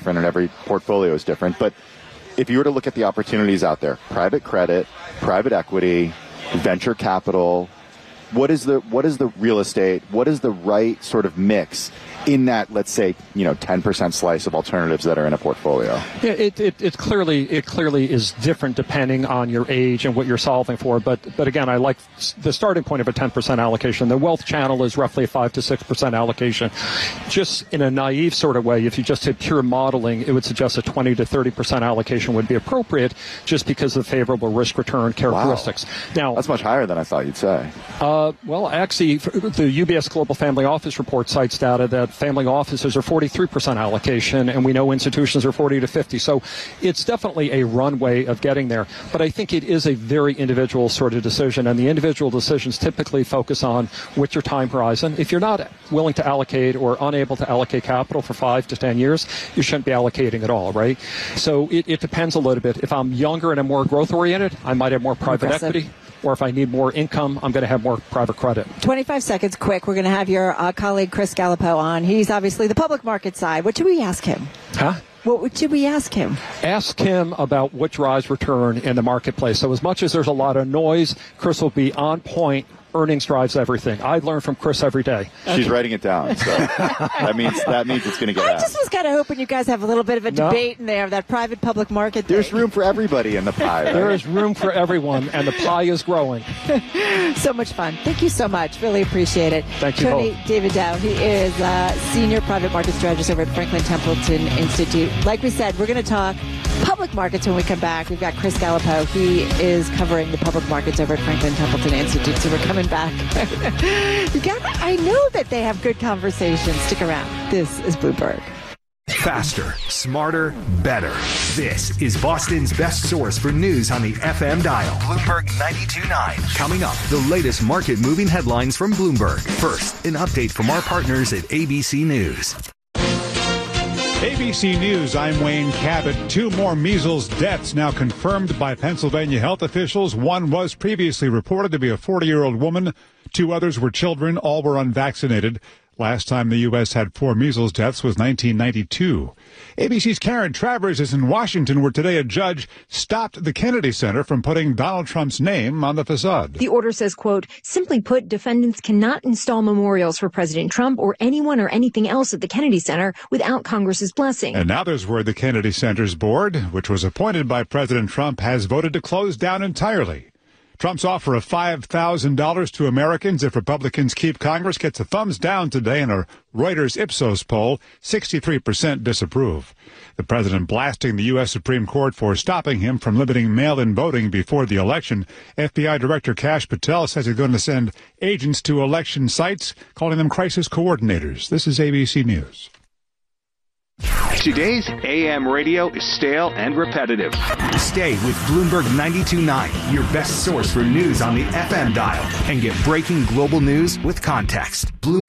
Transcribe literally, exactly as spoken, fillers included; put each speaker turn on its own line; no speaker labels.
different and every portfolio is different. But if you were to look at the opportunities out there, private credit, private equity, venture capital, what is the what is the real estate? What is the right sort of mix in that, let's say, you know, ten percent slice of alternatives that are in a portfolio?
Yeah, it, it, it clearly it clearly is different depending on your age and what you're solving for. But but again, I like the starting point of a ten percent allocation. The wealth channel is roughly a five to six percent allocation. Just in a naive sort of way, if you just did pure modeling, it would suggest a twenty to thirty percent allocation would be appropriate, just because of favorable risk return characteristics.
Wow.
Now
that's much higher than I thought you'd say.
Uh, well, actually, the U B S Global Family Office report cites data that family offices are forty-three percent allocation, and we know institutions are forty to fifty. So it's definitely a runway of getting there. But I think it is a very individual sort of decision, and the individual decisions typically focus on what's your time horizon. If you're not willing to allocate or unable to allocate capital for five to ten years, you shouldn't be allocating at all, right? So it, it depends a little bit. If I'm younger and I'm more growth-oriented, I might have more private
Impressive.
equity. Or if I need more income, I'm going to have more private credit.
twenty-five seconds, quick. We're going to have your uh, colleague Chris Gallipo on. He's obviously the public market side. What should we ask him?
Huh?
What should we ask him?
Ask him about what drives return in the marketplace. So as much as there's a lot of noise, Chris will be on point. Earnings drives everything. I learn from Chris every day.
She's writing it down, so that means that means it's going to get
I
asked.
just was kind of hoping you guys have a little bit of a
No.
debate in there, that private public market
There's
thing.
room for everybody in the pie. Right?
There is room for everyone, and the pie is growing.
So much fun. Thank you so much. Really appreciate it.
Thank you
Tony
both.
David Dow, he is uh, Senior Private Market Strategist over at Franklin Templeton Institute. Like we said, we're going to talk public markets when we come back. We've got Chris Gallipo. He is covering the public markets over at Franklin Templeton Institute, so we're coming back. You got, I know that they have good conversations. Stick around. This is Bloomberg.
Faster, smarter, better. This is Boston's best source for news on the F M dial. Bloomberg ninety-two point nine. Coming up, the latest market-moving headlines from Bloomberg. First, an update from our partners at A B C News.
A B C News, I'm Wayne Cabot. Two more measles deaths now confirmed by Pennsylvania health officials. One was previously reported to be a forty-year-old woman. Two others were children. All were unvaccinated. Last time the U S had four measles deaths was nineteen ninety-two. A B C's Karen Travers is in Washington, where today a judge stopped the Kennedy Center from putting Donald Trump's name on the facade.
The order says, quote, simply put, defendants cannot install memorials for President Trump or anyone or anything else at the Kennedy Center without Congress's blessing.
And now there's word the Kennedy Center's board, which was appointed by President Trump, has voted to close down entirely. Trump's offer of five thousand dollars to Americans if Republicans keep Congress gets a thumbs down today in a Reuters Ipsos poll. sixty-three percent disapprove. The president blasting the U S Supreme Court for stopping him from limiting mail-in voting before the election. F B I Director Kash Patel says he's going to send agents to election sites, calling them crisis coordinators. This is A B C News.
Today's A M radio is stale and repetitive.
Stay with Bloomberg ninety-two point nine, your best source for news on the F M dial, and get breaking global news with context. Bloomberg